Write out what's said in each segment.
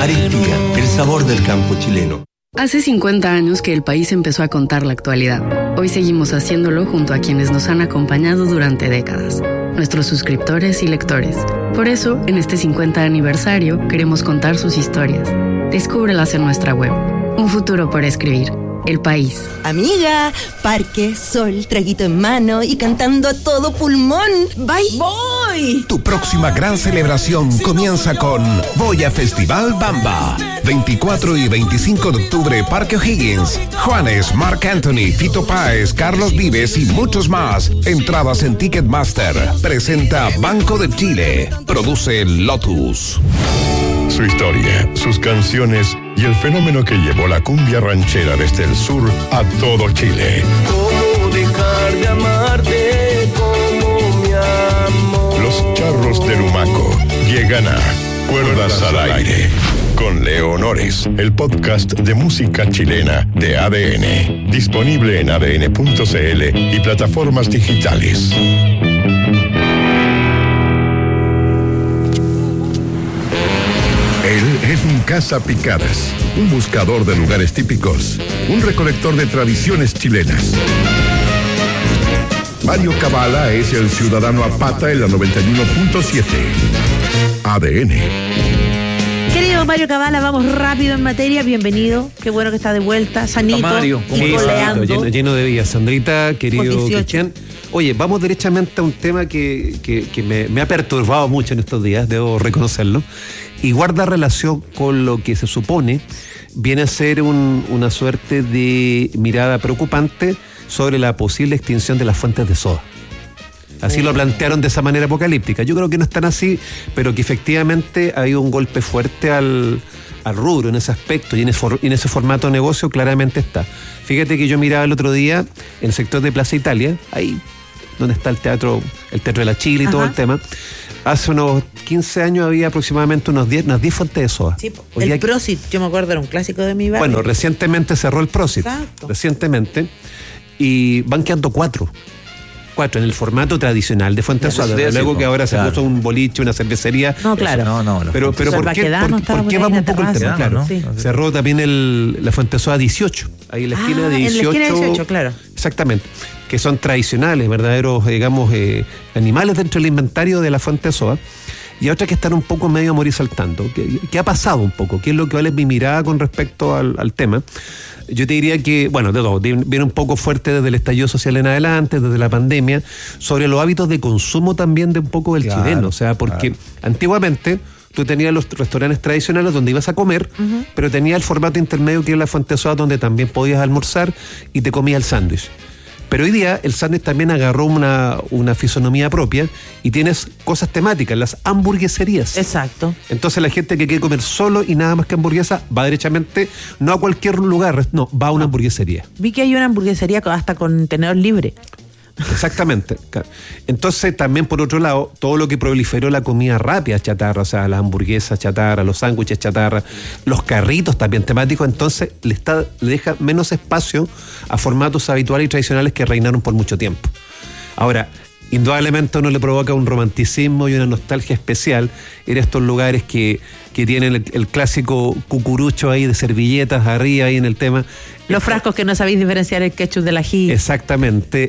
Arequipa, el sabor del campo chileno. Hace 50 años que el país empezó a contar la actualidad. Hoy seguimos haciéndolo junto a quienes nos han acompañado durante décadas, nuestros suscriptores y lectores. Por eso, en este 50 aniversario, queremos contar sus historias. Descúbrelas en nuestra web. Un futuro por escribir. El País. Amiga, parque, sol, traguito en mano y cantando a todo pulmón. ¡Bye! ¡Voy! Tu próxima gran celebración comienza con Voy a Festival Bamba. 24 y 25 de octubre, Parque O'Higgins. Juanes, Marc Anthony, Fito Páez, Carlos Vives y muchos más. Entradas en Ticketmaster. Presenta Banco de Chile. Produce Lotus. Su historia, sus canciones y el fenómeno que llevó la cumbia ranchera desde el sur a todo Chile. ¿Cómo dejar de amarte como mi amor? Los Charros del Humaco llegan a Cuerdas al Aire con Leo Honores, el podcast de música chilena de ADN, disponible en adn.cl y plataformas digitales. Él es un cazapicadas, un buscador de lugares típicos, un recolector de tradiciones chilenas. Mario Cabala es el ciudadano a pata en la 91.7. ADN. Querido Mario Cabala, vamos rápido en materia. Bienvenido. Qué bueno que está de vuelta. Sanito. Mario, y coleando. lleno de vida. Sandrita, querido Cristian. Oye, vamos derechamente a un tema que me ha perturbado mucho en estos días, debo reconocerlo, y guarda relación con lo que se supone viene a ser una suerte de mirada preocupante sobre la posible extinción de las fuentes de soda. Así lo plantearon de esa manera apocalíptica. Yo creo que no es tan así, pero que efectivamente ha habido un golpe fuerte al rubro en ese aspecto y en ese formato de negocio claramente está. Fíjate que yo miraba el otro día en el sector de Plaza Italia, ahí donde está el Teatro de la Chile y todo el tema. Hace unos 15 años había aproximadamente unas 10 fuentes de soda. Sí, el Prosit, yo me acuerdo, era un clásico de mi barrio. Bueno, recientemente cerró el Prosit. Exacto. Recientemente. Y van quedando cuatro en el formato tradicional de fuente de soda. Luego que ahora se puso un boliche, una cervecería. No, claro. No. Pero ¿por qué vamos un poco el tema? Claro. Sí. Cerró también la fuente de soda 18. Ahí en la esquina de 18. En la esquina de 18, claro. Exactamente. Que son tradicionales, verdaderos, digamos, animales dentro del inventario de la fuente de soda. Y otras que están un poco medio a morir saltando. ¿Qué ha pasado un poco? ¿Qué es lo que vale mi mirada con respecto al tema? Yo te diría que, bueno, de todo, viene un poco fuerte desde el estallido social en adelante, desde la pandemia, sobre los hábitos de consumo también de un poco del chileno. O sea, porque antiguamente tú tenías los restaurantes tradicionales donde ibas a comer, pero tenías el formato intermedio que era la fuente de soda donde también podías almorzar y te comías el sándwich. Pero hoy día el sándwich también agarró una fisonomía propia y tienes cosas temáticas, las hamburgueserías. Exacto. Entonces la gente que quiere comer solo y nada más que hamburguesa va derechamente, no a cualquier lugar, no, va a una hamburguesería. Vi que hay una hamburguesería hasta con tenedor libre. Exactamente. Entonces también por otro lado, todo lo que proliferó la comida rápida chatarra, o sea, las hamburguesas chatarra, los sándwiches chatarra, los carritos también temáticos, entonces le deja menos espacio a formatos habituales y tradicionales que reinaron por mucho tiempo. Ahora, indudablemente uno le provoca un romanticismo y una nostalgia especial en estos lugares que tienen el clásico cucurucho ahí de servilletas arriba ahí en el tema. Los frascos que no sabéis diferenciar el ketchup del ají. Exactamente,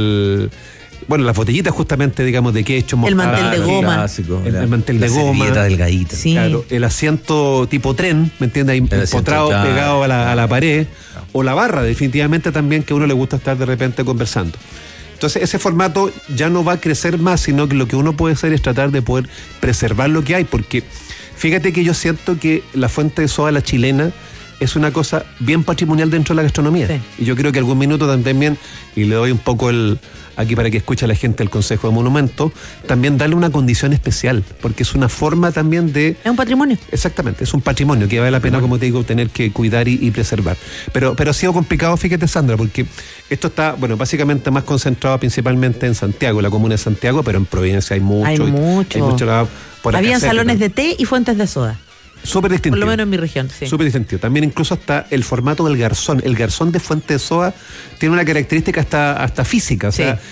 las botellitas justamente, digamos, de ketchup, el mantel de goma. Clásico, el mantel de goma. Servilleta delgadita. Sí. Claro, el asiento tipo tren, ¿me entiendes? Ahí empotrado, pegado a la pared. O la barra, definitivamente también, que a uno le gusta estar de repente conversando. Entonces ese formato ya no va a crecer más, sino que lo que uno puede hacer es tratar de poder preservar lo que hay, porque fíjate que yo siento que la fuente de soda, la chilena, es una cosa bien patrimonial dentro de la gastronomía. Sí. Y yo creo que algún minuto también, y le doy un poco aquí para que escuche a la gente el Consejo de Monumentos, también darle una condición especial, porque es una forma también de... Es un patrimonio. Exactamente, es un patrimonio que vale la pena, como te digo, tener que cuidar y preservar. Pero ha sido complicado, fíjate, Sandra, porque esto está, básicamente más concentrado principalmente en Santiago, la comuna de Santiago, pero en Providencia hay mucho. Hay mucho lado por acá. Habían salones de té y fuentes de soda. Súper distintivo. Por lo menos en mi región, sí. Súper distintivo. También incluso hasta el formato del garzón. El garzón de fuente de soda tiene una característica hasta física. O sea,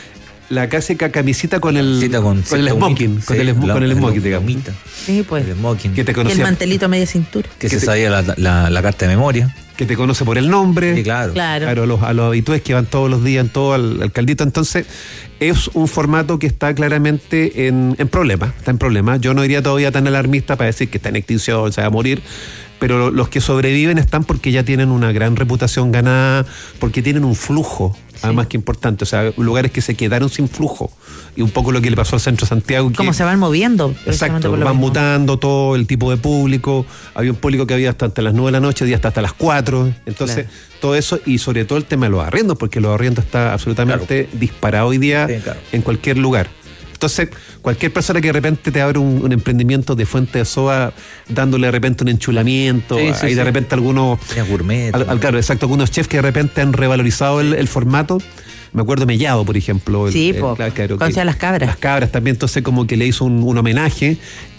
La clásica camisita con el smoking. Con el smoking, digamos. Sí, pues. El smoking. Que te Y conocía, el mantelito a media cintura. Que se sabía la carta de memoria. que te conoce por el nombre. Sí, claro. A los habitués que van todos los días en todo al caldito. Entonces, es un formato que está claramente en problemas. Está en problemas. Yo no iría todavía tan alarmista para decir que está en extinción, se va a morir. Pero los que sobreviven están porque ya tienen una gran reputación ganada, porque tienen un flujo, además que importante, o sea, lugares que se quedaron sin flujo, y un poco lo que le pasó al centro de Santiago. Cómo se van moviendo. Exacto, van mutando todo el tipo de público, había un público que había hasta las 9 de la noche, día hasta las 4, entonces todo eso, y sobre todo el tema de los arriendos, porque los arriendos está absolutamente disparado hoy día en cualquier lugar. Entonces, cualquier persona que de repente te abre un emprendimiento de fuente de soja, dándole de repente un enchulamiento, de repente algunos... gourmet. Claro, exacto, algunos chefs que de repente han revalorizado el formato. Me acuerdo Mellado, por ejemplo. Conocía las cabras. Las cabras también, entonces como que le hizo un homenaje,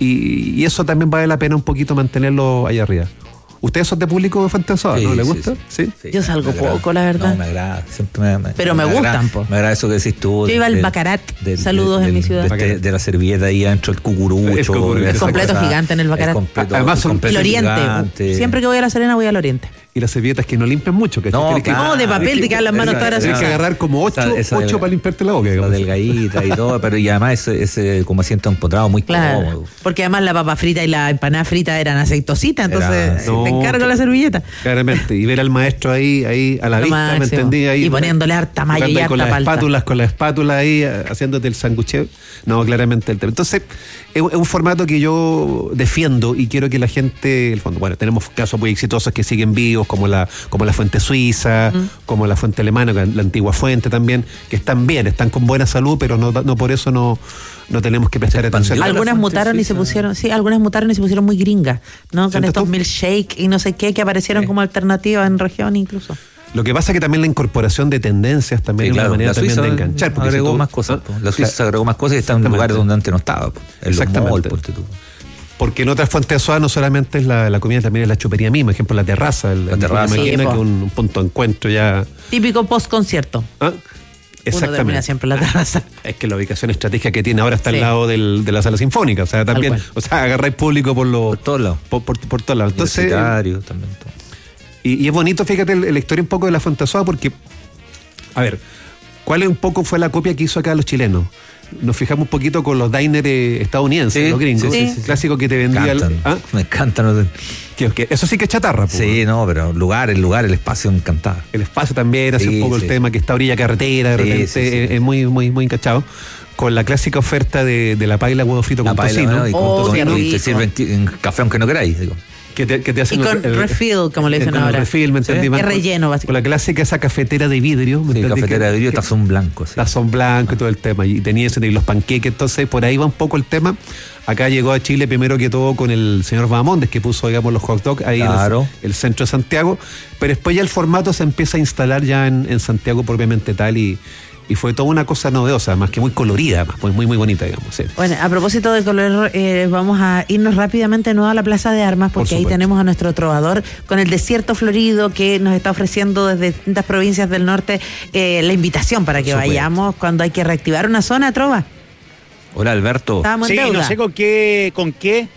y eso también vale la pena un poquito mantenerlo allá arriba. ¿Ustedes son de público de fuente de soja, no? ¿Les gusta? Sí. Yo salgo poco, la verdad. No, me agrada. Siempre pero me gustan, po. Me agrada eso que decís tú. Yo iba al Bacarat. Saludos en mi ciudad. De la servilleta ahí adentro, el cucurucho. El completo gigante en el Bacarat. Además son el Oriente. Siempre que voy a La Serena voy al Oriente. Y las servilletas que no limpian mucho. Que no, de papel, te quedan las manos todas. Tienes que agarrar como 8 para limpiarte la boca. La delgadita y todo, pero y además ese como asiento empotrado muy cómodo. Porque además la papa frita y la empanada frita eran aceitositas, entonces te encargo la servilleta. Claramente, y ver al maestro ahí a la vista, ¿me entendí? Ahí, y poniéndole harta mayo y harta palta. Con las espátulas ahí, haciéndote el sangucheo. No, claramente el tema. Entonces, es un formato que yo defiendo y quiero que la gente, el fondo, bueno, tenemos casos muy exitosos que siguen vivos, como la fuente suiza, como la fuente alemana, la antigua fuente también, que están bien, están con buena salud, pero no por eso no tenemos que prestar atención. Algunas mutaron y se pusieron, muy gringas, ¿no? Con estos milkshake y no sé qué, que aparecieron como alternativa en región incluso. Lo que pasa es que también la incorporación de tendencias también es una manera también de enganchar. Agregó más cosas. La Suiza agregó más cosas y está en lugares donde antes no estaba. Exactamente. Porque en otras fuentes de soja no solamente es la comida, también es la chupería misma. Por ejemplo, la terraza. La terraza. Que es un punto de encuentro ya. Típico post-concierto. Exactamente. Uno termina siempre en la terraza. Es que la ubicación estratégica que tiene ahora está al lado de la sala sinfónica. O sea, también, agarráis público por todos lados. Por todos lados. Entonces, también. Y es bonito, fíjate, la historia un poco de la fuente de soja, porque, a ver, ¿cuál un poco fue la copia que hizo acá los chilenos? Nos fijamos un poquito con los diners estadounidenses, los gringos. Clásico que te vendía. Me encantan. Eso sí que es chatarra. Sí, no, pero el espacio me encantaba. El espacio también, hace un poco el tema que está a orilla carretera, de repente es muy, muy, muy encachado. Con la clásica oferta de la paila huevo frito con tocino. Y te sirven en café aunque no queráis, digo. Que te hacen y con refill, como le dicen ahora. Refill, ¿me entendí? Es relleno, básicamente. Con la clásica esa cafetera de vidrio. Cafetera de vidrio, tazón blanco. Tazón blanco y todo el tema. Y tenía ese, y los panqueques, entonces por ahí va un poco el tema. Acá llegó a Chile primero que todo con el señor Bahamondes, que puso, digamos, los hot dogs ahí en el centro de Santiago. Pero después ya el formato se empieza a instalar ya en Santiago propiamente tal, y fue toda una cosa novedosa, más que muy colorida, muy, muy bonita, digamos. Sí. Bueno, a propósito de color, vamos a irnos rápidamente de nuevo a la Plaza de Armas, porque ahí tenemos a nuestro trovador con el desierto florido, que nos está ofreciendo desde distintas provincias del norte la invitación para que vayamos cuando hay que reactivar una zona, Trova. Hola, Alberto. Estábamos en deuda. No sé con qué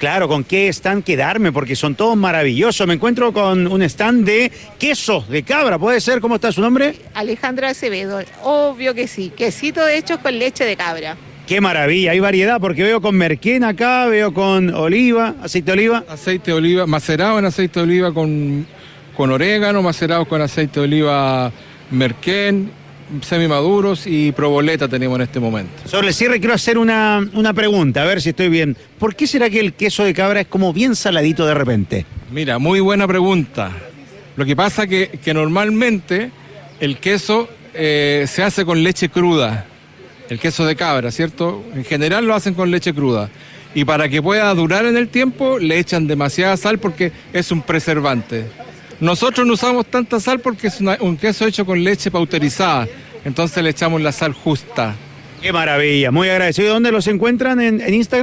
stand quedarme, porque son todos maravillosos. Me encuentro con un stand de queso de cabra, ¿puede ser? ¿Cómo está su nombre? Alejandra Acevedo, obvio que sí. Quesito hecho con leche de cabra. Qué maravilla, hay variedad, porque veo con merquén acá, veo con oliva, aceite de oliva. Aceite de oliva, macerado en aceite de oliva con orégano, macerado con aceite de oliva merquén, semimaduros y proboleta tenemos en este momento. Sobre el cierre quiero hacer una pregunta, a ver si estoy bien. ¿Por qué será que el queso de cabra es como bien saladito de repente? Mira, muy buena pregunta. Lo que pasa que normalmente el queso se hace con leche cruda, el queso de cabra, ¿cierto? En general lo hacen con leche cruda. Y para que pueda durar en el tiempo le echan demasiada sal porque es un preservante. Nosotros no usamos tanta sal porque es un queso hecho con leche pauterizada, entonces le echamos la sal justa. Qué maravilla, muy agradecido. ¿Dónde los encuentran en Instagram?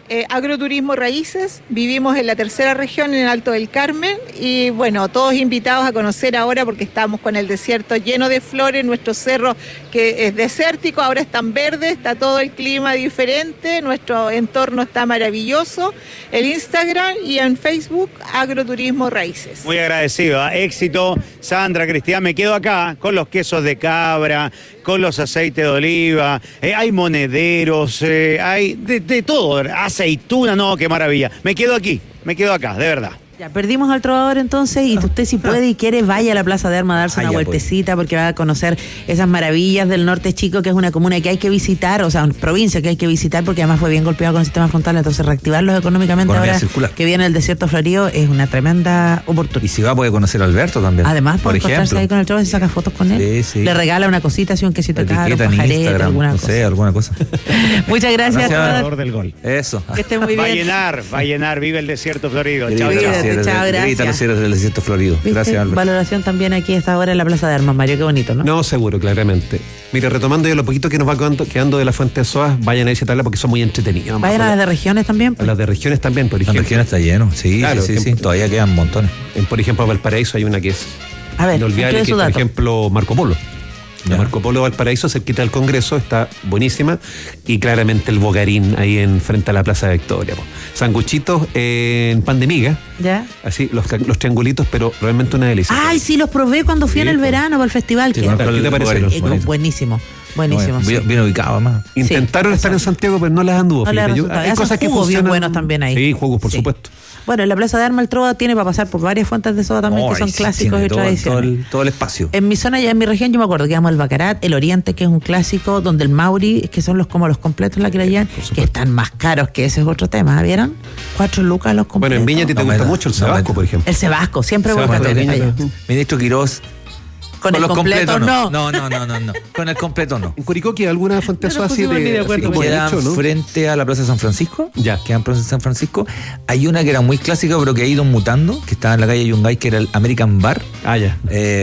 Agroturismo Raíces, vivimos en la tercera región, en el Alto del Carmen, y bueno, todos invitados a conocer ahora porque estamos con el desierto lleno de flores, nuestro cerro que es desértico, ahora es tan verde, está todo el clima diferente, nuestro entorno está maravilloso, el Instagram y en Facebook, Agroturismo Raíces. Muy agradecido, éxito. Sandra, Cristian, me quedo acá con los quesos de cabra, con los aceites de oliva, hay monederos, hay de todo, aceituna, no, qué maravilla. Me quedo acá, de verdad. Ya, perdimos al trovador entonces, y usted si puede y quiere, vaya a la Plaza de Armas a darse una vueltecita, porque va a conocer esas maravillas del norte chico, que es una comuna que hay que visitar, o sea, una provincia que hay que visitar, porque además fue bien golpeado con el sistema frontal, entonces reactivarlos económicamente ahora que viene el desierto florido es una tremenda oportunidad. Y si va puede conocer a Alberto también. Además, puede acostarse ahí con el trovador y saca fotos con él. Sí. Le regala una cosita, así un quesito caro, pajareta, alguna cosa. No sé, alguna cosa. Muchas gracias a todos. Del gol. Eso. Que esté muy bien. Va a llenar, vive el desierto florido. Chao, gracias. Los cielos del desierto florido. Gracias, Albert. Valoración también aquí a esta hora en la Plaza de Armas, Mario, qué bonito, ¿no? No, seguro, claramente. Mire, retomando yo lo poquito que nos va quedando de la Fuente de Soas, vayan a visitarla porque son muy entretenidas. Vayan a las de regiones también. A las de regiones también, por ejemplo. Las regiones está lleno, sí, claro, sí. Todavía quedan montones. Por ejemplo, Valparaíso hay una que es inolvidable, que es, por ejemplo, Marco Polo. La Marco Polo Valparaíso, cerquita del Congreso, está buenísima. Y claramente el Bogarín ahí frente a la Plaza de Victoria. Sanguchitos en pan de miga. Ya. Así, los triangulitos, pero realmente una delicia. Ay, sí, los probé cuando fui en el verano para el festival. Sí, ¿qué te parecieron? Buenísimo. Buenísimo. Bien ubicado, más. Intentaron estar en Santiago, pero no les anduvo. Hay cosas que funcionan bien buenos también ahí. Sí, juegos, por supuesto. Bueno, en la Plaza de Armas el Trova tiene para pasar por varias fuentes de soda también, que son clásicos y tradicionales. Todo el espacio. En mi zona, ya en mi región, yo me acuerdo que íbamos al Bacarat, el Oriente, que es un clásico, donde el Mauri, que son como los completos la que le llaman, que están más caros, que ese es otro tema, ¿vieron? 4 lucas los completos. Bueno, en Viña te gusta mucho el Cebasco, por ejemplo. El Cebasco, siempre vuelvo a tener. Ministro Quirós. Con el completo no. No. Con el completo no. ¿En Curicoqui alguna fuente así de quedan frente a la Plaza de San Francisco? Ya. Quedan Plaza de San Francisco. Hay una que era muy clásica, pero que ha ido mutando, que estaba en la calle Yungay, que era el American Bar. Ah, ya.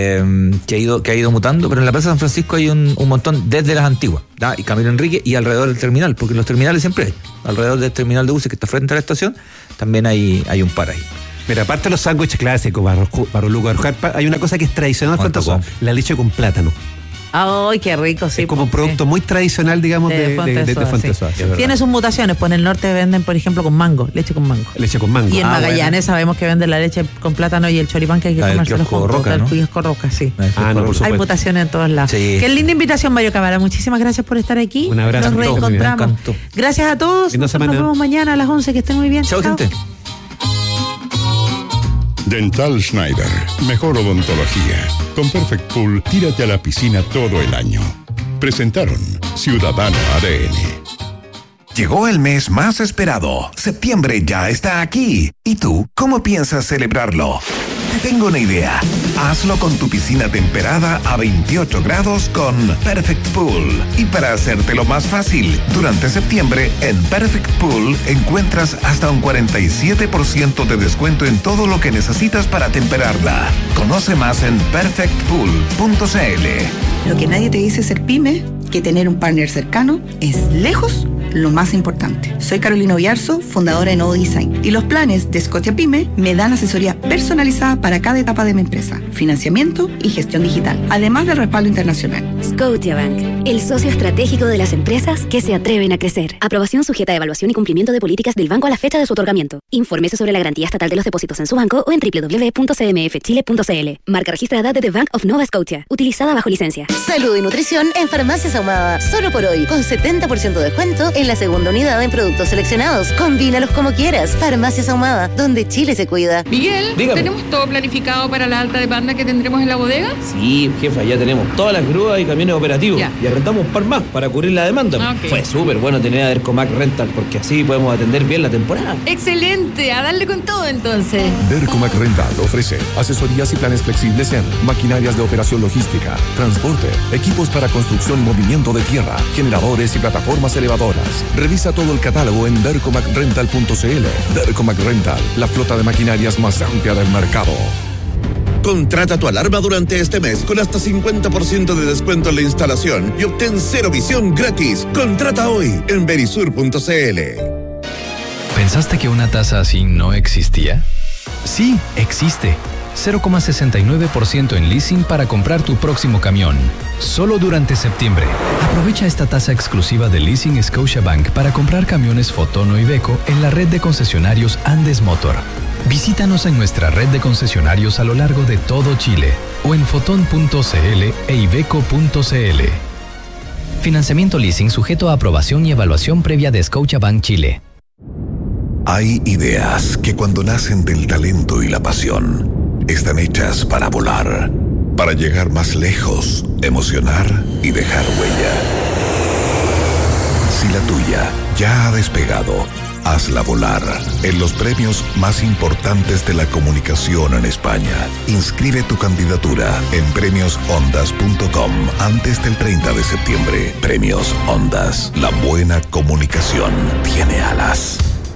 Que ha ido mutando, pero en la Plaza de San Francisco hay un montón desde las antiguas, ¿da? Y Camilo Enrique y alrededor del terminal, porque en los terminales siempre hay. Alrededor del terminal de buses que está frente a la estación, también hay un par ahí. Mira, aparte de los sándwiches clásicos, Barroluco, Arjarpa, hay una cosa que es tradicional, la leche con plátano. ¡Ay, qué rico! Sí, es como un producto muy tradicional, digamos, de Fuente Soa. Tiene sus mutaciones, pues en el norte venden, por ejemplo, con mango, leche con mango. Leche con mango. Y en Magallanes sabemos que venden la leche con plátano y el choripán, que hay que comérselo juntos. El kiosco Roca, sí. No, por supuesto. Hay mutaciones en todos lados. Sí. Qué linda invitación, Mario Cabara. Muchísimas gracias por estar aquí. Un abrazo. Nos reencontramos. Gracias a todos. Nos vemos mañana a las 11. Que estén muy bien. Chao, gente. Dental Schneider, mejor odontología. Con Perfect Pool, tírate a la piscina todo el año. Presentaron Ciudadano ADN. Llegó el mes más esperado. Septiembre ya está aquí. ¿Y tú, cómo piensas celebrarlo? Te tengo una idea. Hazlo con tu piscina temperada a 28 grados con Perfect Pool. Y para hacértelo más fácil, durante septiembre en Perfect Pool encuentras hasta un 47% de descuento en todo lo que necesitas para temperarla. Conoce más en perfectpool.cl. Lo que nadie te dice ser pyme, que tener un partner cercano es lejos lo más importante. Soy Carolina Oyarzo, fundadora de Nodo Design, y los planes de Scotia Pyme me dan asesoría personalizada para cada etapa de mi empresa, financiamiento y gestión digital, además del respaldo internacional. Scotiabank, el socio estratégico de las empresas que se atreven a crecer. Aprobación sujeta a evaluación y cumplimiento de políticas del banco a la fecha de su otorgamiento. Infórmese sobre la garantía estatal de los depósitos en su banco o en www.cmfchile.cl. Marca registrada de The Bank of Nova Scotia, utilizada bajo licencia. Salud y nutrición en Farmacias Ahumada. Solo por hoy, con 70% de descuento en la segunda unidad en productos seleccionados. Combínalos como quieras. Farmacias Ahumada, donde Chile se cuida. Miguel, dígame. ¿Tenemos todo planificado para la alta demanda que tendremos en la bodega? Sí, jefa, ya tenemos todas las grúas y camiones operativos. Ya. Y arrendamos un par más para cubrir la demanda. Okay. Fue súper bueno tener a Dercomac Rental porque así podemos atender bien la temporada. ¡Excelente! A darle con todo entonces. Dercomac Rental ofrece asesorías y planes flexibles en maquinarias de operación logística, transporte, equipos para construcción y movimiento de tierra, generadores y plataformas elevadoras. Revisa todo el catálogo en dercomacrental.cl. Dercomac Rental, la flota de maquinarias más amplia del mercado. Contrata tu alarma durante este mes con hasta 50% de descuento en la instalación y obtén cero visión gratis. Contrata hoy en verisur.cl. ¿Pensaste que una tasa así no existía? Sí, existe. 0,69% en leasing para comprar tu próximo camión. Solo durante septiembre. Aprovecha esta tasa exclusiva de Leasing Scotiabank para comprar camiones Foton o Iveco en la red de concesionarios Andes Motor. Visítanos en nuestra red de concesionarios a lo largo de todo Chile o en foton.cl e iveco.cl. Financiamiento leasing sujeto a aprobación y evaluación previa de Scotiabank Chile. Hay ideas que cuando nacen del talento y la pasión, están hechas para volar, para llegar más lejos, emocionar y dejar huella. Si la tuya ya ha despegado, hazla volar en los premios más importantes de la comunicación en España. Inscribe tu candidatura en premiosondas.com antes del 30 de septiembre. Premios Ondas. La buena comunicación tiene alas.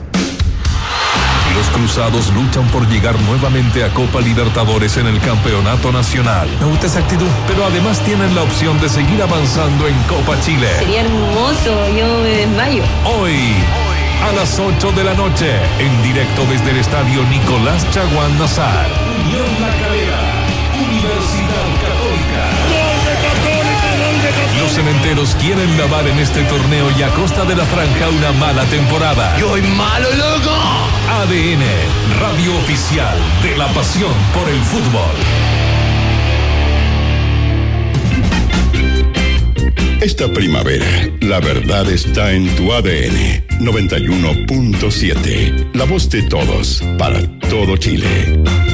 Los Cruzados luchan por llegar nuevamente a Copa Libertadores en el Campeonato Nacional. Me gusta esa actitud. Pero además tienen la opción de seguir avanzando en Copa Chile. Sería hermoso, yo me desmayo. Hoy, a las 8 de la noche, en directo desde el estadio Nicolás Chaguán Nazar. Unión La Calera, Universidad Católica. Los cementeros quieren lavar en este torneo y a costa de la franja una mala temporada. ¡Yo soy malo, loco! ADN, radio oficial de la pasión por el fútbol. Esta primavera, la verdad está en tu ADN 91.7. La voz de todos, para todo Chile.